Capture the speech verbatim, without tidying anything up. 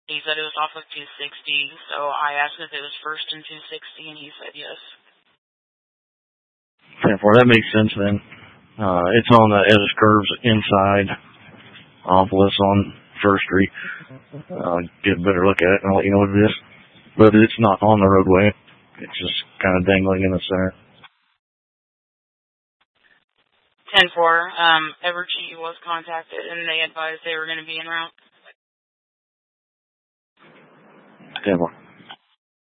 He said it was off of two sixty, so I asked if it was first and two sixty, and he said yes. ten four, that makes sense then. Uh, it's on the edge curves inside Omphalos on First Street. Uh, get a better look at it and I'll let you know what it is. But it's not on the roadway. It's just kind of dangling in the center. ten four, um, Evergy was contacted and they advised they were going to be en route. ten four.